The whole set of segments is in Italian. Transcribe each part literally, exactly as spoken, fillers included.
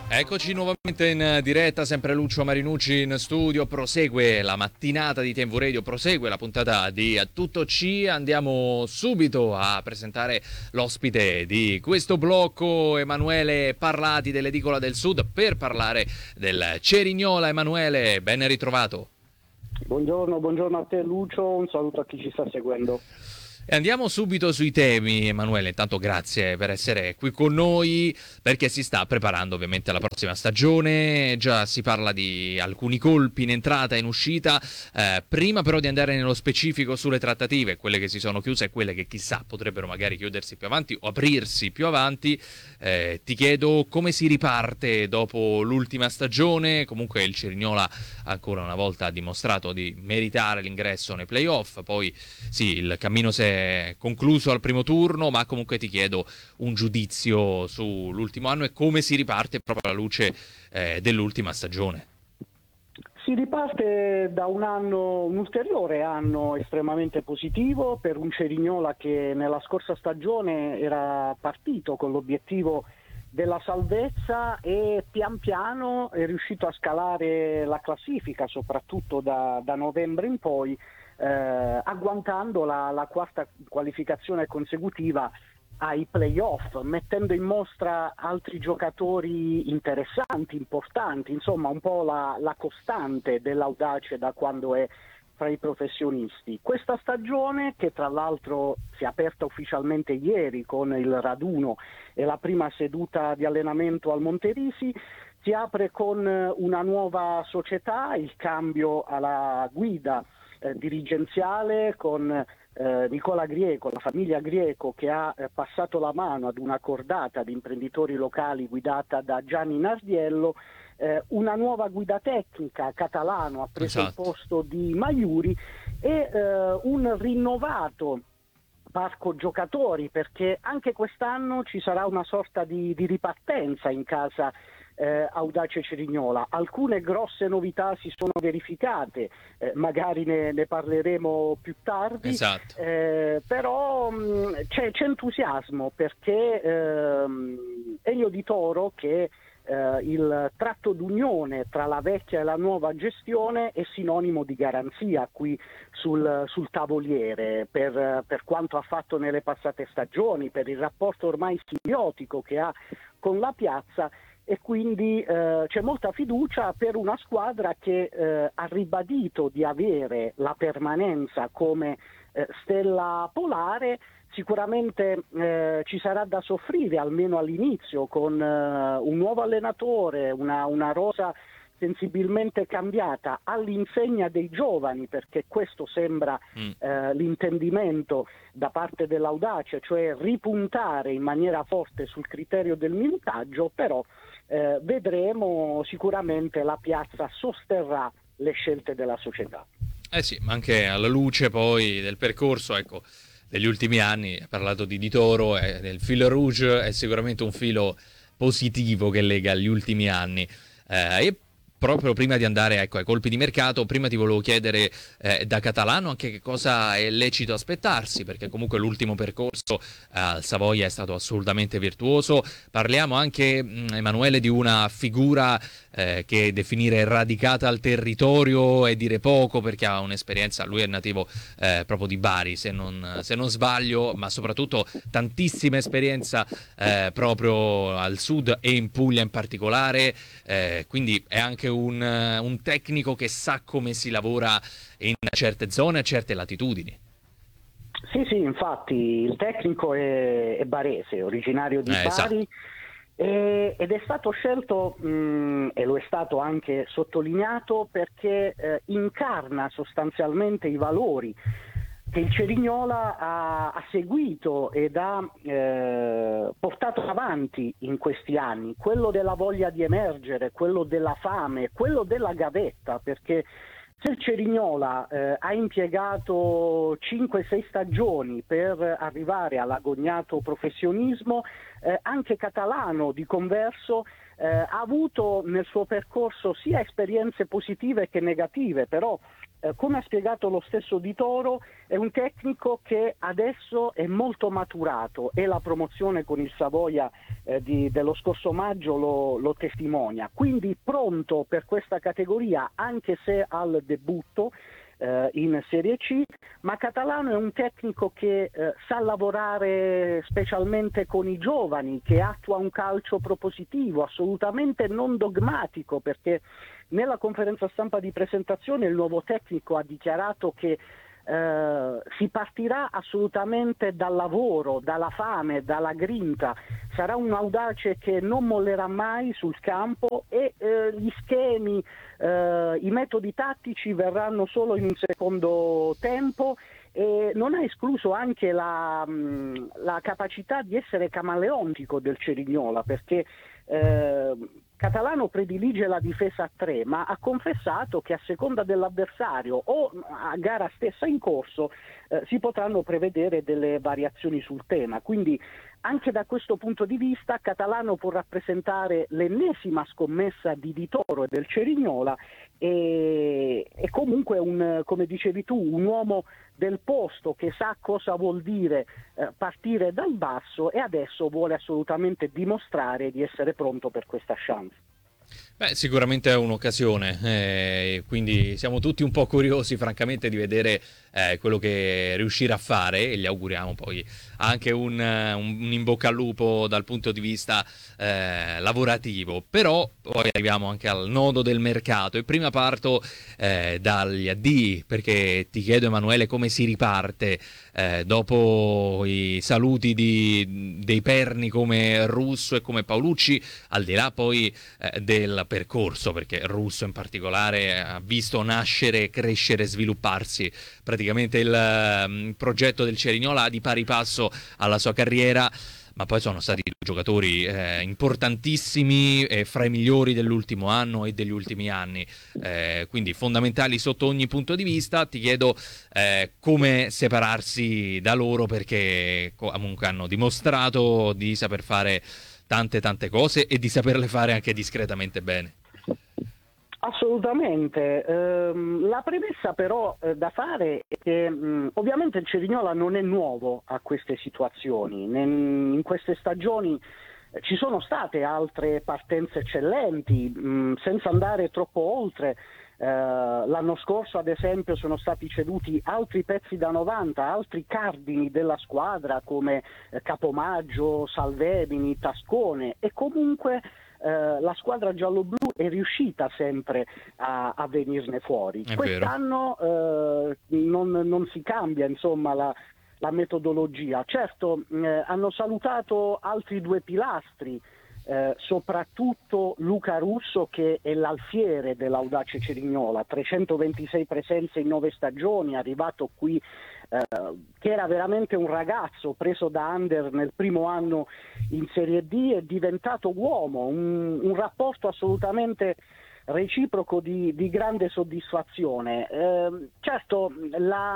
Eccoci nuovamente in diretta, sempre Lucio Marinucci in studio. Prosegue la mattinata di T V Radio, prosegue la puntata di A Tutto C. Andiamo subito a presentare l'ospite di questo blocco, Emanuele Parlati dell'Edicola del Sud, per parlare del Cerignola. Emanuele, ben ritrovato. Buongiorno, buongiorno a te Lucio, un saluto a chi ci sta seguendo. E andiamo subito sui temi, Emanuele. Intanto grazie per essere qui con noi, perché si sta preparando ovviamente la prossima stagione. Già si parla di alcuni colpi in entrata e in uscita. Eh, prima però di andare nello specifico sulle trattative, quelle che si sono chiuse e quelle che chissà potrebbero magari chiudersi più avanti o aprirsi più avanti, eh, ti chiedo come si riparte dopo l'ultima stagione. Comunque il Cerignola ancora una volta ha dimostrato di meritare l'ingresso nei playoff. Poi sì, il cammino si è concluso al primo turno, ma comunque ti chiedo un giudizio sull'ultimo anno e come si riparte proprio alla luce eh, dell'ultima stagione. Si riparte da un anno, un ulteriore anno estremamente positivo per un Cerignola che nella scorsa stagione era partito con l'obiettivo della salvezza e pian piano è riuscito a scalare la classifica, soprattutto da, da novembre in poi, Eh, agguantando la, la quarta qualificazione consecutiva ai playoff, mettendo in mostra altri giocatori interessanti, importanti, insomma un po' la, la costante dell'Audace da quando è fra i professionisti. Questa stagione, che tra l'altro si è aperta ufficialmente ieri con il raduno e la prima seduta di allenamento al Monterisi, si apre con una nuova società, il cambio alla guida Eh, dirigenziale con eh, Nicola Grieco, la famiglia Grieco, che ha eh, passato la mano ad una cordata di imprenditori locali guidata da Gianni Nardiello, eh, una nuova guida tecnica, Catalano ha preso Esatto. il posto di Maiuri e eh, un rinnovato parco giocatori, perché anche quest'anno ci sarà una sorta di, di ripartenza in casa Eh, Audace Cerignola. Alcune grosse novità si sono verificate, eh, magari ne, ne parleremo più tardi. Esatto. eh, però mh, c'è, c'è entusiasmo perché ehm, Elio Di Toro, che eh, il tratto d'unione tra la vecchia e la nuova gestione, è sinonimo di garanzia qui sul, sul tavoliere per, per quanto ha fatto nelle passate stagioni, per il rapporto ormai simbiotico che ha con la piazza. E quindi eh, c'è molta fiducia per una squadra che eh, ha ribadito di avere la permanenza come eh, stella polare. Sicuramente eh, ci sarà da soffrire almeno all'inizio con eh, un nuovo allenatore, una, una rosa sensibilmente cambiata all'insegna dei giovani, perché questo sembra Mm. eh, l'intendimento da parte dell'Audace, cioè ripuntare in maniera forte sul criterio del minutaggio, però eh, vedremo. Sicuramente la piazza sosterrà le scelte della società. Eh sì, ma anche alla luce poi del percorso, ecco, degli ultimi anni, ha parlato di Di Toro, e del fil rouge è sicuramente un filo positivo che lega gli ultimi anni. Eh, e proprio prima di andare, ecco, ai colpi di mercato, prima ti volevo chiedere eh, da Catalano anche che cosa è lecito aspettarsi, perché comunque l'ultimo percorso eh, al Savoia è stato assolutamente virtuoso. Parliamo anche, mh, Emanuele, di una figura eh, che definire radicata al territorio è dire poco, perché ha un'esperienza, lui è nativo eh, proprio di Bari se non, se non sbaglio, ma soprattutto tantissima esperienza eh, proprio al sud e in Puglia in particolare, eh, quindi è anche un, un tecnico che sa come si lavora in certe zone, a certe latitudini. Sì, sì, infatti il tecnico è, è barese, originario di Eh, Bari, esatto. e- ed è stato scelto, mh, e lo è stato anche sottolineato, perché eh, incarna sostanzialmente i valori che il Cerignola ha, ha seguito ed ha eh, portato avanti in questi anni, quello della voglia di emergere, quello della fame, quello della gavetta, perché se il Cerignola eh, ha impiegato cinque sei stagioni per arrivare all'agognato professionismo, eh, anche Catalano di converso eh, ha avuto nel suo percorso sia esperienze positive che negative, però eh, come ha spiegato lo stesso Di Toro, è un tecnico che adesso è molto maturato e la promozione con il Savoia eh, di, dello scorso maggio lo, lo testimonia, quindi pronto per questa categoria anche se al debutto eh, in Serie C, ma Catalano è un tecnico che eh, sa lavorare specialmente con i giovani, che attua un calcio propositivo, assolutamente non dogmatico, perché nella conferenza stampa di presentazione il nuovo tecnico ha dichiarato che eh, si partirà assolutamente dal lavoro, dalla fame, dalla grinta, sarà un audace che non mollerà mai sul campo e eh, gli schemi, eh, i metodi tattici verranno solo in un secondo tempo. E non ha escluso anche la, la capacità di essere camaleontico del Cerignola, perché eh, Catalano predilige la difesa a tre, ma ha confessato che a seconda dell'avversario o a gara stessa in corso eh, si potranno prevedere delle variazioni sul tema. Quindi anche da questo punto di vista Catalano può rappresentare l'ennesima scommessa di Di Toro e del Cerignola e, e comunque un, come dicevi tu, un uomo del posto che sa cosa vuol dire eh, partire dal basso e adesso vuole assolutamente dimostrare di essere pronto per questa chance. Beh, sicuramente è un'occasione, eh, quindi siamo tutti un po' curiosi francamente di vedere eh, quello che riuscirà a fare e gli auguriamo poi anche un, un, un in bocca al lupo dal punto di vista eh, lavorativo. Però poi arriviamo anche al nodo del mercato e prima parto eh, dagli addii, perché ti chiedo Emanuele come si riparte eh, dopo i saluti di, dei perni come Russo e come Paolucci, al di là poi eh, del percorso, perché Russo in particolare ha visto nascere, crescere, svilupparsi praticamente il um, progetto del Cerignola di pari passo alla sua carriera, ma poi sono stati giocatori eh, importantissimi e fra i migliori dell'ultimo anno e degli ultimi anni, eh, quindi fondamentali sotto ogni punto di vista. Ti chiedo eh, come separarsi da loro, perché comunque hanno dimostrato di saper fare tante tante cose e di saperle fare anche discretamente bene. Assolutamente, ehm, la premessa però eh, da fare è che mh, ovviamente il Cerignola non è nuovo a queste situazioni, ne, in queste stagioni eh, ci sono state altre partenze eccellenti, mh, senza andare troppo oltre. Uh, l'anno scorso ad esempio sono stati ceduti altri pezzi da novanta, altri cardini della squadra come eh, Capomaggio, Salvemini, Tascone e comunque uh, la squadra gialloblu è riuscita sempre a, a venirne fuori. È Quest'anno uh, non, non si cambia insomma la, la metodologia. Certo eh, hanno salutato altri due pilastri, Eh, soprattutto Luca Russo, che è l'alfiere dell'audace Cerignola, trecentoventisei presenze in nove stagioni, arrivato qui eh, che era veramente un ragazzo preso da under nel primo anno in Serie D, è diventato uomo, un, un rapporto assolutamente reciproco di, di grande soddisfazione. Eh, certo la,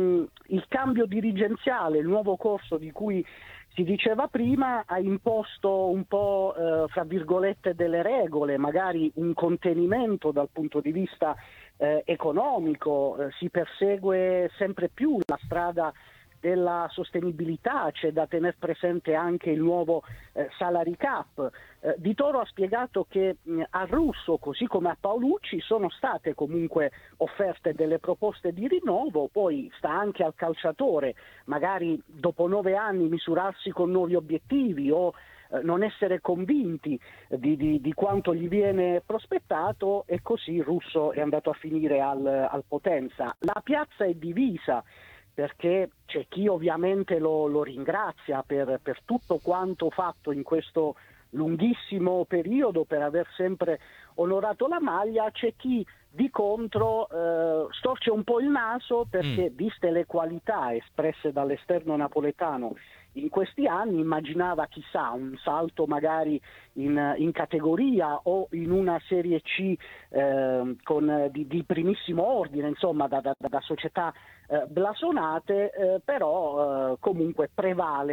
il cambio dirigenziale, il nuovo corso di cui si diceva prima, ha imposto un po' eh, fra virgolette delle regole, magari un contenimento dal punto di vista eh, economico, eh, si persegue sempre più la strada della sostenibilità, c'è da tener presente anche il nuovo eh, salary cap. Eh, Di Toro ha spiegato che mh, a Russo, così come a Paolucci, sono state comunque offerte delle proposte di rinnovo, poi sta anche al calciatore, magari dopo nove anni misurarsi con nuovi obiettivi o eh, non essere convinti di, di, di quanto gli viene prospettato, e così Russo è andato a finire al, al Potenza. La piazza è divisa, perché c'è chi ovviamente lo, lo ringrazia per, per tutto quanto fatto in questo lunghissimo periodo, per aver sempre onorato la maglia, c'è chi di contro eh, storce un po' il naso perché, mm. viste le qualità espresse dall'esterno napoletano in questi anni, immaginava chissà un salto magari in, in categoria o in una Serie C eh, con, di, di primissimo ordine, insomma da, da, da società eh, blasonate, eh, però eh, comunque prevale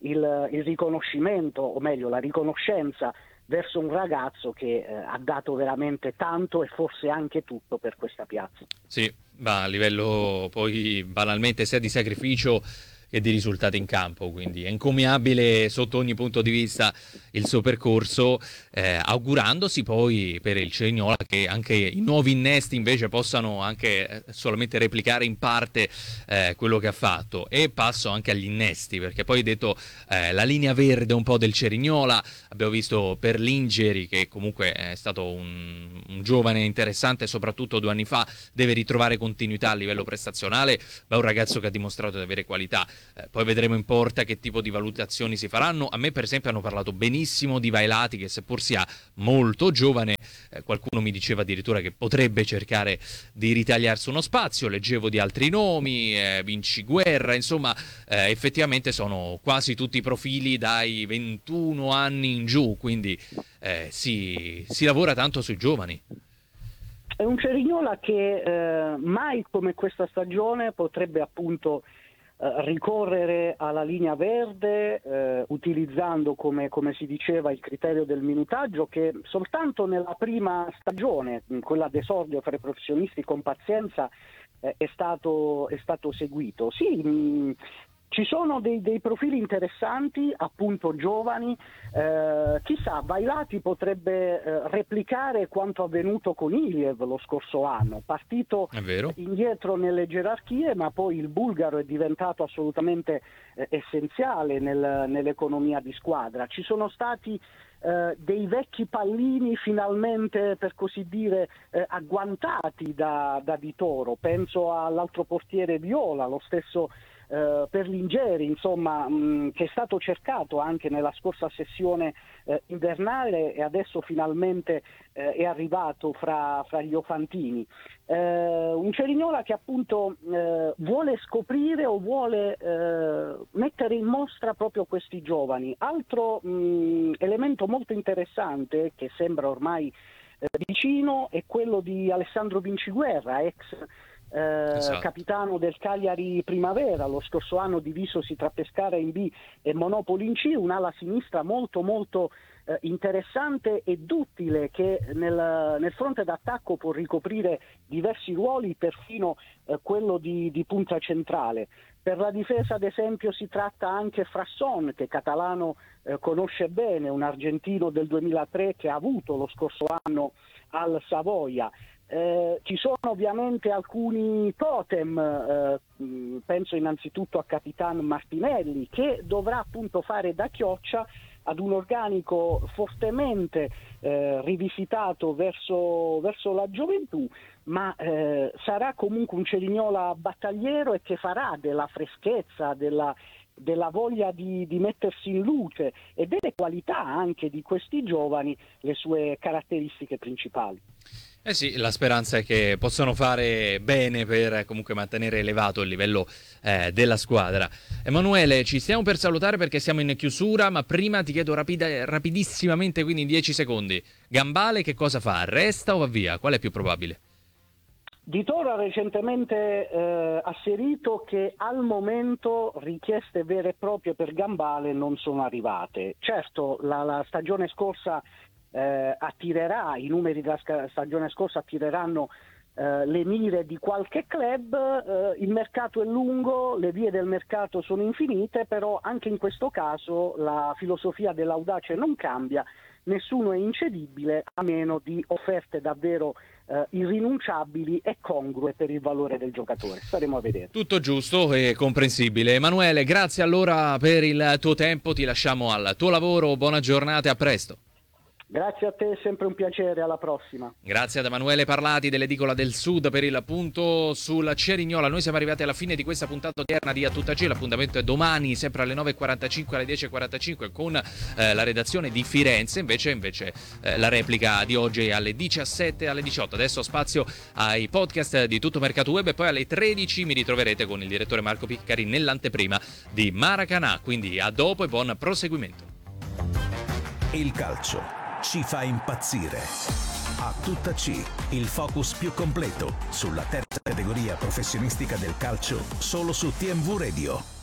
il, il riconoscimento, o meglio la riconoscenza verso un ragazzo che eh, ha dato veramente tanto e forse anche tutto per questa piazza. Sì, ma a livello poi banalmente sia di sacrificio che di risultati in campo, quindi è encomiabile sotto ogni punto di vista il suo percorso, eh, augurandosi poi per il Cerignola che anche i nuovi innesti invece possano anche solamente replicare in parte eh, quello che ha fatto. E passo anche agli innesti, perché poi detto eh, la linea verde un po' del Cerignola, abbiamo visto per Lingeri che comunque è stato un, un giovane interessante, soprattutto due anni fa, deve ritrovare continuità a livello prestazionale, ma è un ragazzo che ha dimostrato di avere qualità. Eh, poi vedremo in porta che tipo di valutazioni si faranno. A me per esempio hanno parlato benissimo di Vailati, che seppur sia molto giovane, eh, qualcuno mi diceva addirittura che potrebbe cercare di ritagliarsi uno spazio. Leggevo di altri nomi, eh, Vinci Guerra, insomma eh, effettivamente sono quasi tutti profili dai ventuno anni in giù, quindi eh, si, si lavora tanto sui giovani. È un Cerignola che eh, mai come questa stagione potrebbe appunto ricorrere alla linea verde eh, utilizzando come, come si diceva il criterio del minutaggio, che soltanto nella prima stagione, quella d'esordio fra i professionisti con pazienza, eh, è stato, è stato seguito. Sì, mh, ci sono dei, dei profili interessanti, appunto giovani, eh, chissà, Vailati potrebbe eh, replicare quanto avvenuto con Iliev lo scorso anno, partito indietro nelle gerarchie, ma poi il bulgaro è diventato assolutamente eh, essenziale nel, nell'economia di squadra. Ci sono stati eh, dei vecchi pallini finalmente, per così dire, eh, agguantati da, da Di Toro, penso all'altro portiere Viola, lo stesso Uh, per Lingeri, insomma, mh, che è stato cercato anche nella scorsa sessione uh, invernale e adesso finalmente uh, è arrivato fra, fra gli Ofantini. Uh, un Cerignola che appunto uh, vuole scoprire o vuole uh, mettere in mostra proprio questi giovani. Altro mh, elemento molto interessante che sembra ormai uh, vicino è quello di Alessandro Vinciguerra, ex Eh, esatto. capitano del Cagliari Primavera, lo scorso anno divisosi tra Pescara in B e Monopoli in C, un'ala sinistra molto molto eh, interessante e duttile che nel, nel fronte d'attacco può ricoprire diversi ruoli, perfino eh, quello di, di punta centrale. Per la difesa ad esempio si tratta anche Frasson, che Catalano eh, conosce bene, un argentino del duemilatré che ha avuto lo scorso anno al Savoia. Eh, ci sono ovviamente alcuni totem, eh, penso innanzitutto a Capitan Martinelli, che dovrà appunto fare da chioccia ad un organico fortemente eh, rivisitato verso, verso la gioventù, ma eh, sarà comunque un Cerignola battagliero e che farà della freschezza, della della voglia di, di mettersi in luce e delle qualità anche di questi giovani le sue caratteristiche principali. Eh sì, la speranza è che possano fare bene per comunque mantenere elevato il livello eh, della squadra. Emanuele, ci stiamo per salutare perché siamo in chiusura, ma prima ti chiedo rapida, rapidissimamente, quindi in dieci secondi. Gambale che cosa fa? Resta o va via? Qual è più probabile? Di Toro ha recentemente eh, asserito che al momento richieste vere e proprie per Gambale non sono arrivate. Certo, la, la stagione scorsa eh, attirerà, i numeri della stagione scorsa attireranno eh, le mire di qualche club, eh, il mercato è lungo, le vie del mercato sono infinite, però anche in questo caso la filosofia dell'audace non cambia. Nessuno è incedibile a meno di offerte davvero eh, irrinunciabili e congrue per il valore del giocatore. Staremo a vedere. Tutto giusto e comprensibile. Emanuele, grazie allora per il tuo tempo, ti lasciamo al tuo lavoro, buona giornata e a presto. Grazie a te, è sempre un piacere, alla prossima. Grazie ad Emanuele Parlati dell'Edicola del Sud per il punto sul Cerignola. Noi siamo arrivati alla fine di questa puntata odierna di A Tutta G. L'appuntamento è domani, sempre alle nove e quarantacinque, alle dieci e quarantacinque con eh, la redazione di Firenze. Invece, invece eh, la replica di oggi è alle diciassette e alle diciotto. Adesso spazio ai podcast di Tutto Mercato Web e poi alle tredici mi ritroverete con il direttore Marco Piccari nell'anteprima di Maracanã. Quindi a dopo e buon proseguimento. Il calcio ci fa impazzire. A Tutta C, il focus più completo sulla terza categoria professionistica del calcio, solo su T M V Radio.